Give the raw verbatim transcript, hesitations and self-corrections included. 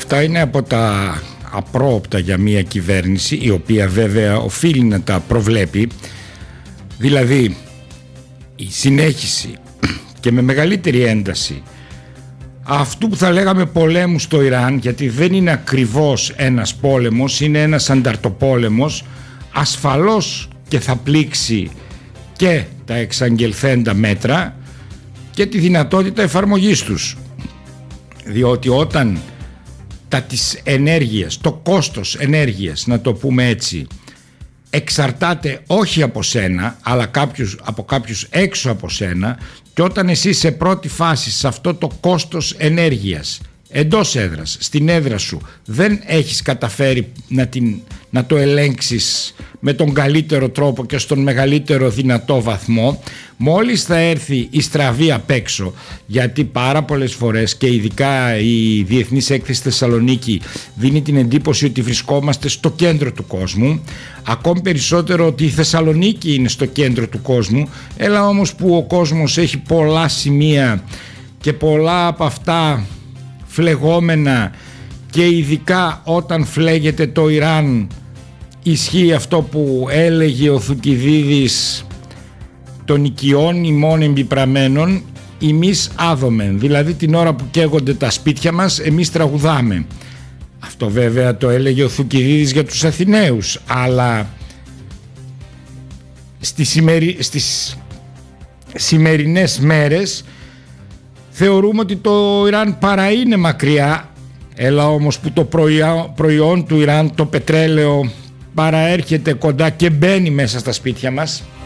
Αυτά είναι από τα απρόοπτα για μια κυβέρνηση, η οποία βέβαια οφείλει να τα προβλέπει, δηλαδή η συνέχιση και με μεγαλύτερη ένταση αυτού που θα λέγαμε πολέμου στο Ιράν, γιατί δεν είναι ακριβώς ένας πόλεμος, είναι ένας ανταρτοπόλεμος, ασφαλώς και θα πλήξει και τα εξαγγελθέντα μέτρα και τη δυνατότητα εφαρμογής τους, διότι όταν τα της ενέργειας, το κόστος ενέργειας, να το πούμε έτσι, εξαρτάται όχι από σένα αλλά κάποιους, από κάποιους έξω από σένα, και όταν εσύ σε πρώτη φάση σε αυτό το κόστος ενέργειας εντός έδρας, στην έδρα σου, δεν έχεις καταφέρει να, την, να το ελέγξεις με τον καλύτερο τρόπο και στον μεγαλύτερο δυνατό βαθμό, μόλις θα έρθει η στραβή απ' έξω, γιατί πάρα πολλές φορές και ειδικά η Διεθνής Έκθεση Θεσσαλονίκη δίνει την εντύπωση ότι βρισκόμαστε στο κέντρο του κόσμου, ακόμη περισσότερο ότι η Θεσσαλονίκη είναι στο κέντρο του κόσμου, έλα όμως που ο κόσμος έχει πολλά σημεία και πολλά από αυτά φλεγόμενα, και ειδικά όταν φλέγεται το Ιράν ισχύει αυτό που έλεγε ο Θουκυδίδης, των οικειών ημών εμπιπραμένων ημείς άδομεν, δηλαδή την ώρα που καίγονται τα σπίτια μας εμείς τραγουδάμε. Αυτό βέβαια το έλεγε ο Θουκυδίδης για τους Αθηναίους, αλλά στις, σημερι... στις σημερινές μέρες θεωρούμε ότι το Ιράν παρά είναι μακριά, έλα όμως που το προϊόν, προϊόν του Ιράν, το πετρέλαιο, παραέρχεται κοντά και μπαίνει μέσα στα σπίτια μας.